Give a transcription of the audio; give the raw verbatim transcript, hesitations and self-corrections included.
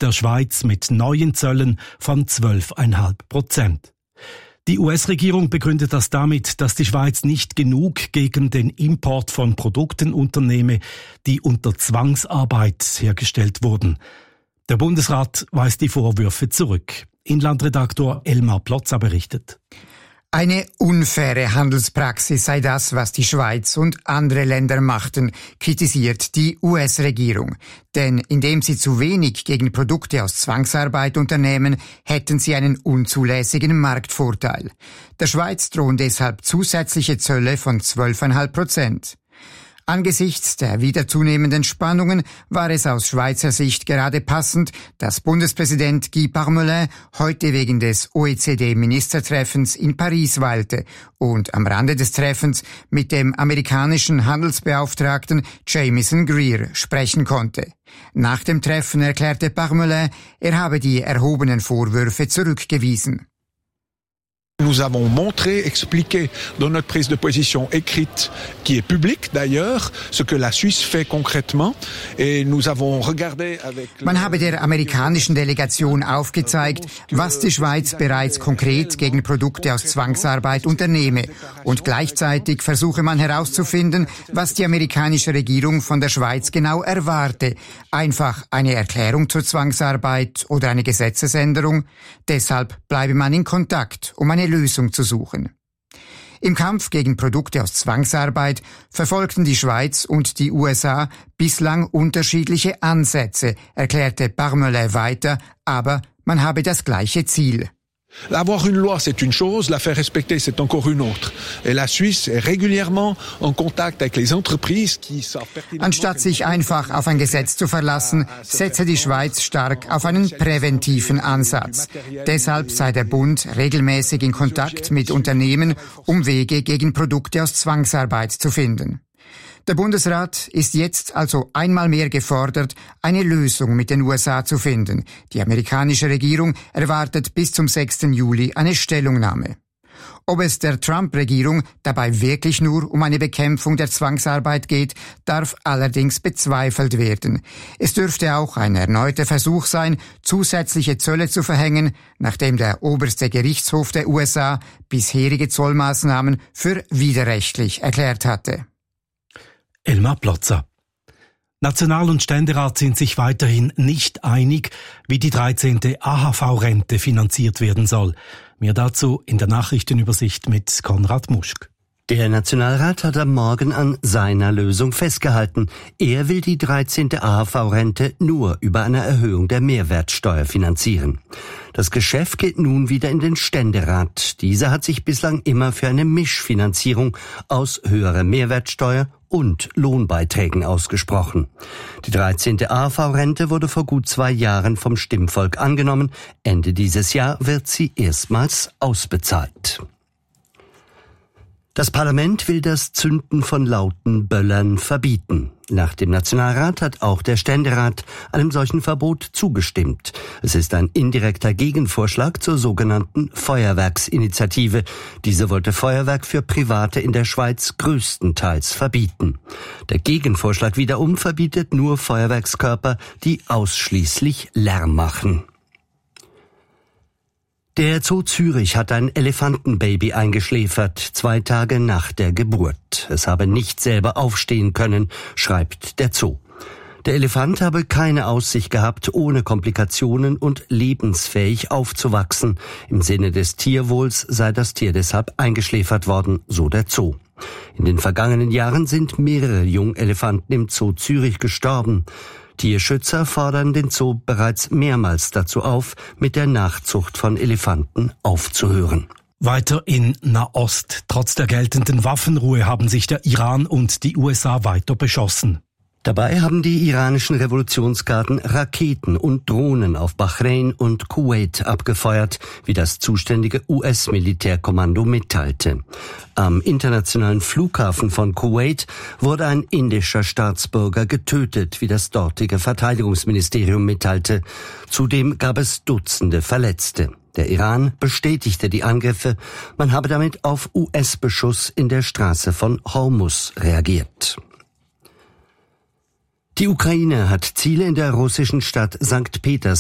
der Schweiz mit neuen Zöllen von zwölf Komma fünf Prozent. Die U S-Regierung begründet das damit, dass die Schweiz nicht genug gegen den Import von Produkten unternehme, die unter Zwangsarbeit hergestellt wurden. Der Bundesrat weist die Vorwürfe zurück. Inlandredaktor Elmar Plotza berichtet. Eine unfaire Handelspraxis sei das, was die Schweiz und andere Länder machten, kritisiert die U S-Regierung. Denn indem sie zu wenig gegen Produkte aus Zwangsarbeit unternehmen, hätten sie einen unzulässigen Marktvorteil. Der Schweiz drohen deshalb zusätzliche Zölle von zwölf Komma fünf Prozent. Angesichts der wieder zunehmenden Spannungen war es aus Schweizer Sicht gerade passend, dass Bundespräsident Guy Parmelin heute wegen des O E C D-Ministertreffens in Paris weilte und am Rande des Treffens mit dem amerikanischen Handelsbeauftragten Jamieson Greer sprechen konnte. Nach dem Treffen erklärte Parmelin, er habe die erhobenen Vorwürfe zurückgewiesen. Nous avons montré, expliqué dans notre prise de position écrite, qui est publique d'ailleurs, ce que la Suisse fait concrètement. Et nous avons regardé avec... Man habe der amerikanischen Delegation aufgezeigt, was die Schweiz bereits konkret gegen Produkte aus Zwangsarbeit unternehme. Und gleichzeitig versuche man herauszufinden, was die amerikanische Regierung von der Schweiz genau erwarte. Einfach eine Erklärung zur Zwangsarbeit oder eine Gesetzesänderung. Deshalb bleibe man in Kontakt, um eine Lösung zu suchen. Im Kampf gegen Produkte aus Zwangsarbeit verfolgten die Schweiz und die U S A bislang unterschiedliche Ansätze, erklärte Parmelin weiter, aber man habe das gleiche Ziel. Avoir une loi, c'est une chose, la faire respecter, c'est encore une autre. Et la Suisse est régulièrement en contact avec les entreprises qui savent pertinemment... Anstatt sich einfach auf ein Gesetz zu verlassen, setze die Schweiz stark auf einen präventiven Ansatz. Deshalb sei der Bund regelmäßig in Kontakt mit Unternehmen, um Wege gegen Produkte aus Zwangsarbeit zu finden. Der Bundesrat ist jetzt also einmal mehr gefordert, eine Lösung mit den U S A zu finden. Die amerikanische Regierung erwartet bis zum sechsten Juli eine Stellungnahme. Ob es der Trump-Regierung dabei wirklich nur um eine Bekämpfung der Zwangsarbeit geht, darf allerdings bezweifelt werden. Es dürfte auch ein erneuter Versuch sein, zusätzliche Zölle zu verhängen, nachdem der oberste Gerichtshof der U S A bisherige Zollmaßnahmen für widerrechtlich erklärt hatte. Elmar Plotza. National- und Ständerat sind sich weiterhin nicht einig, wie die dreizehnte A H V-Rente finanziert werden soll. Mehr dazu in der Nachrichtenübersicht mit Konrad Muschk. Der Nationalrat hat am Morgen an seiner Lösung festgehalten. Er will die dreizehnte A H V-Rente nur über eine Erhöhung der Mehrwertsteuer finanzieren. Das Geschäft geht nun wieder in den Ständerat. Dieser hat sich bislang immer für eine Mischfinanzierung aus höherer Mehrwertsteuer und Lohnbeiträgen ausgesprochen. Die dreizehnte A H V-Rente wurde vor gut zwei Jahren vom Stimmvolk angenommen. Ende dieses Jahr wird sie erstmals ausbezahlt. Das Parlament will das Zünden von lauten Böllern verbieten. Nach dem Nationalrat hat auch der Ständerat einem solchen Verbot zugestimmt. Es ist ein indirekter Gegenvorschlag zur sogenannten Feuerwerksinitiative. Diese wollte Feuerwerk für Private in der Schweiz größtenteils verbieten. Der Gegenvorschlag wiederum verbietet nur Feuerwerkskörper, die ausschließlich Lärm machen. Der Zoo Zürich hat ein Elefantenbaby eingeschläfert, zwei Tage nach der Geburt. Es habe nicht selber aufstehen können, schreibt der Zoo. Der Elefant habe keine Aussicht gehabt, ohne Komplikationen und lebensfähig aufzuwachsen. Im Sinne des Tierwohls sei das Tier deshalb eingeschläfert worden, so der Zoo. In den vergangenen Jahren sind mehrere Jungelefanten im Zoo Zürich gestorben. Tierschützer fordern den Zoo bereits mehrmals dazu auf, mit der Nachzucht von Elefanten aufzuhören. Weiter in Nahost. Trotz der geltenden Waffenruhe haben sich der Iran und die U S A weiter beschossen. Dabei haben die iranischen Revolutionsgarden Raketen und Drohnen auf Bahrain und Kuwait abgefeuert, wie das zuständige U S-Militärkommando mitteilte. Am internationalen Flughafen von Kuwait wurde ein indischer Staatsbürger getötet, wie das dortige Verteidigungsministerium mitteilte. Zudem gab es Dutzende Verletzte. Der Iran bestätigte die Angriffe. Man habe damit auf U S-Beschuss in der Straße von Hormuz reagiert. Die Ukraine hat Ziele in der russischen Stadt Sankt Petersburg